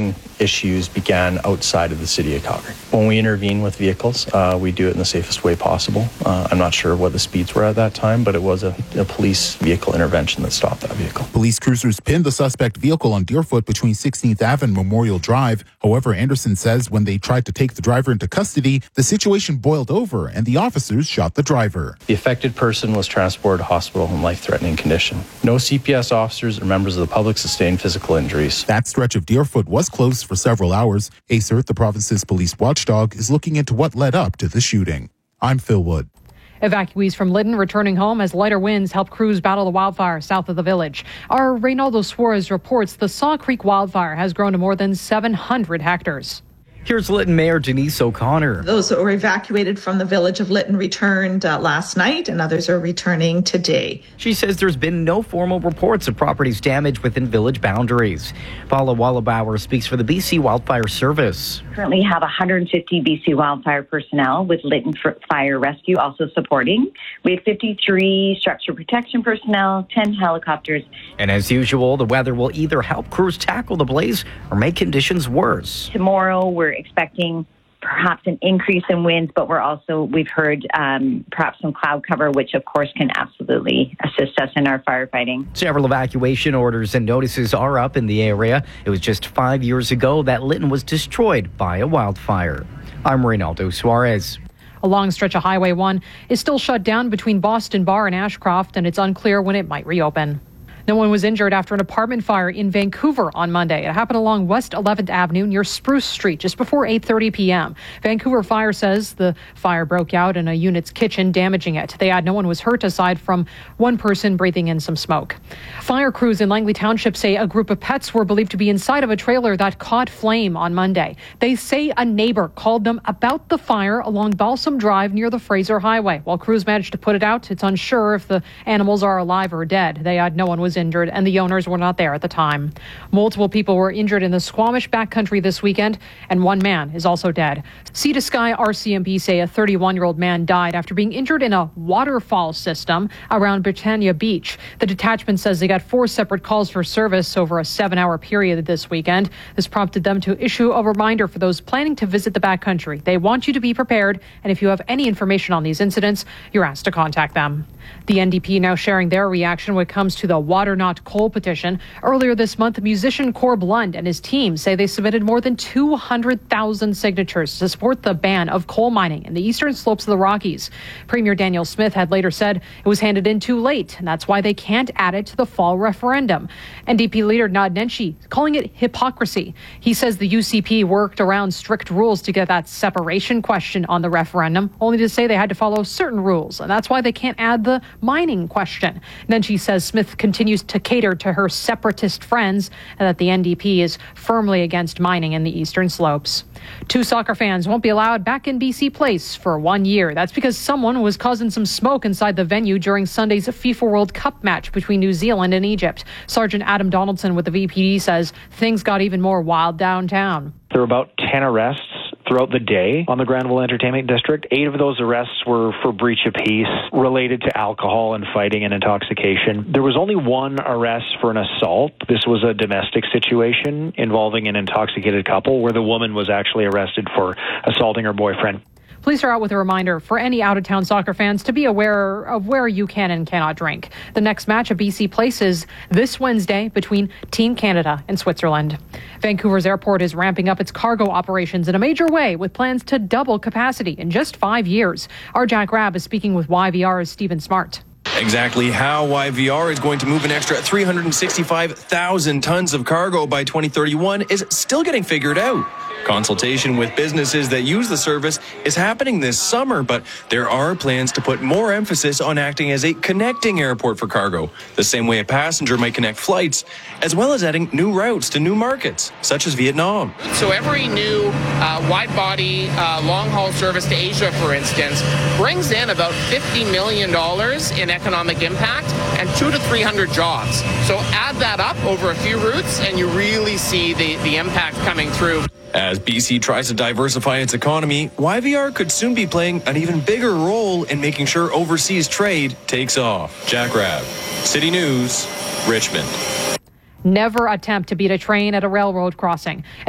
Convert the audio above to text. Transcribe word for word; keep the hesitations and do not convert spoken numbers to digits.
trafficking issues began outside of the city of Calgary. When we intervene with vehicles, uh, we do it in the safest way possible. Uh, I'm not sure what the speeds were at that time, but it was a, a police vehicle intervention that stopped that vehicle. Police cruisers pinned the suspect vehicle on Deerfoot between sixteenth Avenue and Memorial Drive. However, Anderson says when they tried to take the driver into custody, the situation boiled over and the officers shot the driver. The affected person was transported to hospital in life-threatening condition. No C P S officers or members of the public sustained physical injuries. That stretch of Deerfoot was closed for several hours. A C E R T, the province's police watchdog, is looking into what led up to the shooting. I'm Phil Wood. Evacuees from Lytton returning home as lighter winds help crews battle the wildfire south of the village. Our Reynaldo Suarez reports the Saw Creek wildfire has grown to more than seven hundred hectares. Here's Lytton Mayor Denise O'Connor. Those that were evacuated from the village of Lytton returned uh, last night, and others are returning today. She says there's been no formal reports of properties damaged within village boundaries. Paula Wallabauer speaks for the B C Wildfire Service. We currently have one hundred fifty B C wildfire personnel with Lytton Fire Rescue also supporting. We have fifty-three structure protection personnel, ten helicopters. And as usual, the weather will either help crews tackle the blaze or make conditions worse. Tomorrow, we're expecting perhaps an increase in winds, but we're also, we've heard um, perhaps some cloud cover, which of course can absolutely assist us in our firefighting. Several evacuation orders and notices are up in the area. It was just five years ago that Lytton was destroyed by a wildfire. I'm Reynaldo Suarez. A long stretch of Highway one is still shut down between Boston Bar and Ashcroft, and it's unclear when it might reopen. No one was injured after an apartment fire in Vancouver on Monday. It happened along West eleventh Avenue near Spruce Street just before eight thirty p.m. Vancouver Fire says the fire broke out in a unit's kitchen, damaging it. They add no one was hurt aside from one person breathing in some smoke. Fire crews in Langley Township say a group of pets were believed to be inside of a trailer that caught flame on Monday. They say a neighbor called them about the fire along Balsam Drive near the Fraser Highway. While crews managed to put it out, it's unsure if the animals are alive or dead. They add no one was injured and the owners were not there at the time. Multiple people were injured in the Squamish backcountry this weekend, and one man is also dead. Sea to Sky R C M P say a thirty-one-year-old man died after being injured in a waterfall system around Britannia Beach. The detachment says they got four separate calls for service over a seven-hour period this weekend. This prompted them to issue a reminder for those planning to visit the backcountry. They want you to be prepared, and if you have any information on these incidents, you're asked to contact them. The N D P now sharing their reaction when it comes to the Water Not Coal petition. Earlier this month, musician Corb Lund and his team say they submitted more than two hundred thousand signatures to support the ban of coal mining in the eastern slopes of the Rockies. Premier Daniel Smith had later said it was handed in too late, and that's why they can't add it to the fall referendum. N D P leader Nad Nenshi calling it hypocrisy. He says the U C P worked around strict rules to get that separation question on the referendum, only to say they had to follow certain rules, and that's why they can't add the mining question. Nenshi says Smith continues to cater to her separatist friends and that the N D P is firmly against mining in the eastern slopes. Two soccer fans won't be allowed back in B C Place for one year. That's because someone was causing some smoke inside the venue during Sunday's FIFA World Cup match between New Zealand and Egypt. Sergeant Adam Donaldson with the V P D says things got even more wild downtown. There were about ten arrests throughout the day on the Granville Entertainment District. Eight of those arrests were for breach of peace related to alcohol and fighting and intoxication. There was only one arrest for an assault. This was a domestic situation involving an intoxicated couple where the woman was actually arrested for assaulting her boyfriend. Police are out with a reminder for any out-of-town soccer fans to be aware of where you can and cannot drink. The next match at B C Place is this Wednesday between Team Canada and Switzerland. Vancouver's airport is ramping up its cargo operations in a major way with plans to double capacity in just five years. Our Jack Rabb is speaking with Y V R's Stephen Smart. Exactly how Y V R is going to move an extra three hundred sixty-five thousand tons of cargo by twenty thirty-one is still getting figured out. Consultation with businesses that use the service is happening this summer, but there are plans to put more emphasis on acting as a connecting airport for cargo, the same way a passenger might connect flights, as well as adding new routes to new markets, such as Vietnam. So every new uh, wide-body uh, long-haul service to Asia, for instance, brings in about fifty million dollars in economic impact and two to three hundred jobs. So add that up over a few routes, and you really see the, the impact coming through. As B C tries to diversify its economy, Y V R could soon be playing an even bigger role in making sure overseas trade takes off. Jack Rabb, City News, Richmond. Never attempt to beat a train at a railroad crossing.